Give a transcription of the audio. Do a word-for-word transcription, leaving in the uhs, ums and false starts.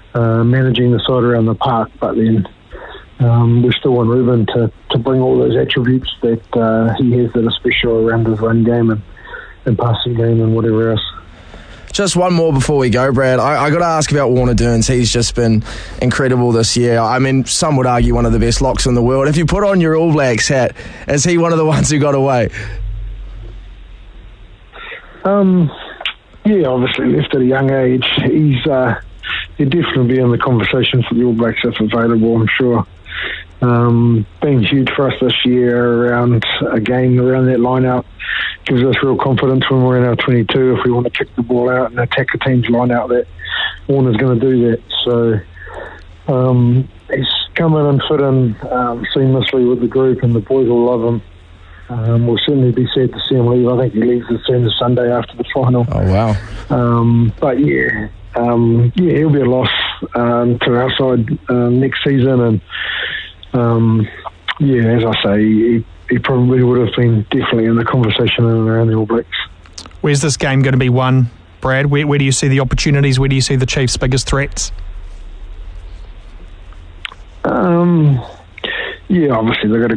uh, managing the side around the park, but then um, we still want Ruben to, to bring all those attributes that uh, he has that are special around his run game and, and passing game and whatever else. Just one more before we go, Brad. I, I got to ask about Warner Durns. He's just been incredible this year. I mean, some would argue one of the best locks in the world. If you put on your All Blacks hat, is he one of the ones who got away? Um, yeah, obviously left at a young age. He's uh, he'd definitely be in the conversation for the All Blacks if available, I'm sure. Um, been huge for us this year around a game around that line-out. Gives us real confidence when we're in our twenty-two. If we want to kick the ball out and attack a team's line-out, that Warner's going to do that. So um, he's come in and fit in um, seamlessly with the group, and the boys will love him. Um, we'll certainly be sad to see him leave. I think he leaves as soon as Sunday after the final. Oh, wow. Um, but, yeah, um, yeah, he'll be a loss um, to our side uh, next season. And, um, yeah, as I say, he, he probably would have been definitely in the conversation around the All Blacks. Where's this game going to be won, Brad? Where, where do you see the opportunities? Where do you see the Chiefs' biggest threats? Um, yeah, obviously they've got a